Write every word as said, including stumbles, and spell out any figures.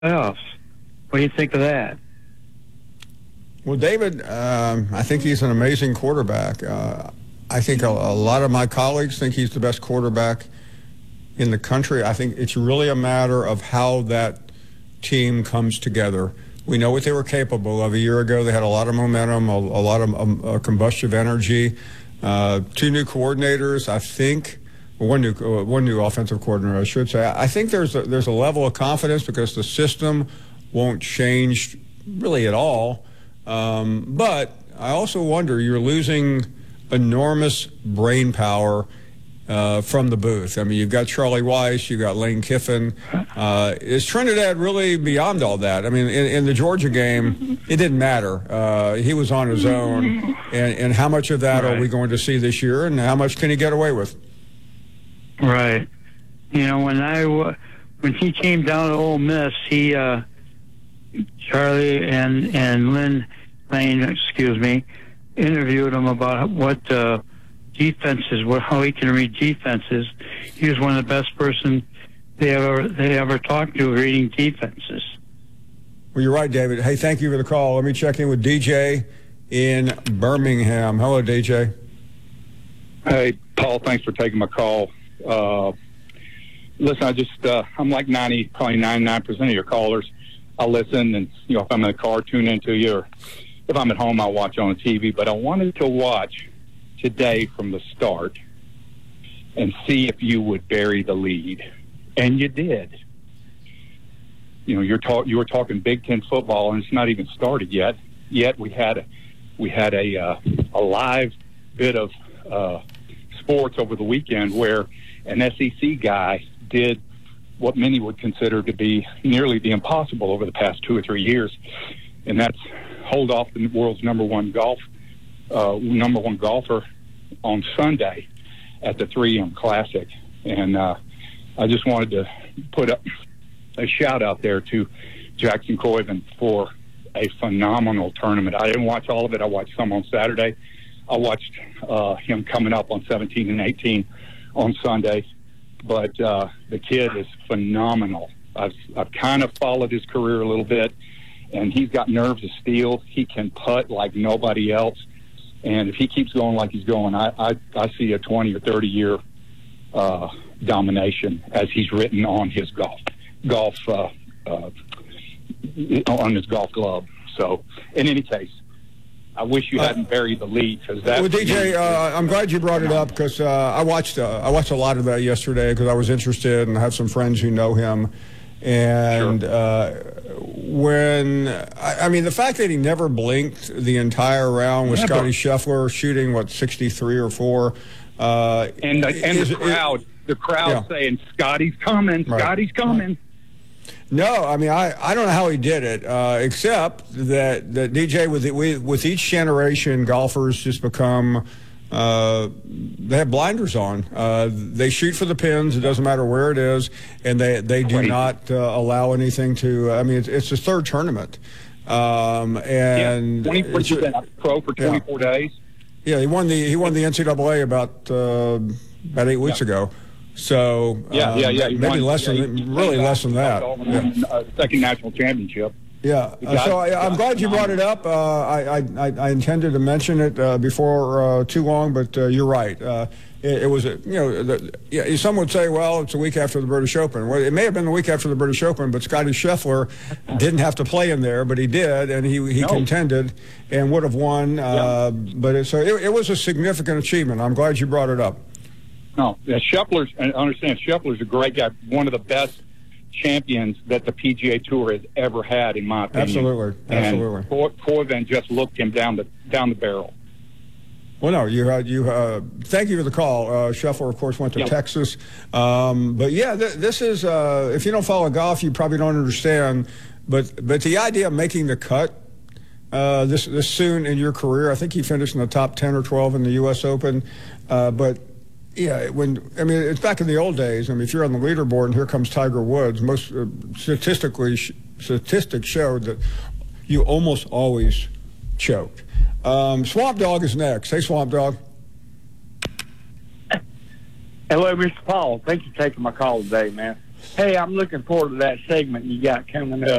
playoffs. What do you think of that? Well, David, um, I think he's an amazing quarterback. Uh, I think a, a lot of my colleagues think he's the best quarterback in the country. I think it's really a matter of how that team comes together. We know what they were capable of a year ago. They had a lot of momentum, a, a lot of um, uh, combustive energy. Uh, two new coordinators, I think. One new, uh, one new offensive coordinator, I should say. I think there's a, there's a level of confidence because the system won't change really at all. Um, but I also wonder, you're losing enormous brain power uh, from the booth. I mean, you've got Charlie Weiss, you've got Lane Kiffin. Uh, is Trinidad really beyond all that? I mean, in, in the Georgia game, it didn't matter. Uh, he was on his own. And, and how much of that right. are we going to see this year, and how much can he get away with? Right. You know, when I when he came down to Ole Miss, he uh, Charlie and and Lynn Lane, excuse me, interviewed him about what uh, defenses, what how he can read defenses. He was one of the best person they ever they ever talked to reading defenses. Well, you're right, David. Hey, thank you for the call. Let me check in with D J in Birmingham. Hello, D J. Hey, Paul. Thanks for taking my call. Uh, listen, I just, uh, I'm like ninety, probably ninety-nine percent of your callers. I listen, and, you know, if I'm in the car, tune into you, or if I'm at home, I'll watch on the T V. But I wanted to watch today from the start and see if you would bury the lead. And you did. You know, you're talk, you were talking Big Ten football, and it's not even started yet. Yet we had a, we had a, uh, a live bit of uh, sports over the weekend where an S E C guy did what many would consider to be nearly the impossible over the past two or three years, and that's hold off the world's number one golf, uh, number one golfer on Sunday at the three M Classic. And uh, I just wanted to put up a shout out there to Jackson Coyven for a phenomenal tournament. I didn't watch all of it. I watched some on Saturday. I watched uh, him coming up on seventeen and eighteen on Sunday, but uh, the kid is phenomenal. I've, I've kind of followed his career a little bit, and he's got nerves of steel. He can putt like nobody else, and if he keeps going like he's going, I, I, I see a twenty or thirty year uh, domination as he's written on his golf golf uh, uh, on his golf glove. So, in any case, I wish you hadn't buried the lead, because that. Well, D J, uh, I'm glad you brought it up, because uh, I watched uh, I watched a lot of that yesterday because I was interested, and I have some friends who know him. And sure. uh, when I, I mean, the fact that he never blinked the entire round with never. Scotty Scheffler shooting what sixty-three or four, uh, and the, and is, the crowd, it, the crowd yeah. saying Scotty's coming, right. Scotty's coming. Right. No, I mean, I, I don't know how he did it, uh, except that, that D J, with, with with each generation, golfers just become, uh, they have blinders on. Uh, they shoot for the pins. It doesn't matter where it is, and they, they do not uh, allow anything to, I mean, it's, it's the third tournament. Um, and yeah, twenty-four, you've been pro for twenty-four yeah. days. Yeah, he won the he won the N C double A about uh, about eight weeks yeah. ago. So yeah, um, yeah, yeah. Maybe won, less yeah, than really less than that. Yeah. Uh, second national championship. Yeah. Uh, so I, I'm glad you brought it up. Uh, I, I I intended to mention it uh, before uh, too long, but uh, you're right. Uh, it, it was a, you know the, yeah. Some would say, well, it's a week after the British Open. Well, it may have been the week after the British Open, but Scotty Scheffler didn't have to play in there, but he did, and he he no. contended and would have won. Uh, yeah. But it, so it, it was a significant achievement. I'm glad you brought it up. No, yeah, Scheffler's, and understand, Scheffler's a great guy, one of the best champions that the P G A Tour has ever had, in my opinion. Absolutely, absolutely. And Coyven just looked him down the down the barrel. Well, no, you uh, you uh, thank you for the call. Uh, Scheffler, of course, went to yep. Texas, um, but yeah, th this is uh, if you don't follow golf, you probably don't understand. But but the idea of making the cut uh, this this soon in your career, I think he finished in the top ten or twelve in the U S Open, uh, but. Yeah, when I mean, it's back in the old days. I mean, if you're on the leaderboard and here comes Tiger Woods, most uh, statistically, sh statistics showed that you almost always choked. Um, Swamp Dog is next. Hey, Swamp Dog. Hello, Mister Paul. Thank you for taking my call today, man. Hey, I'm looking forward to that segment you got coming up.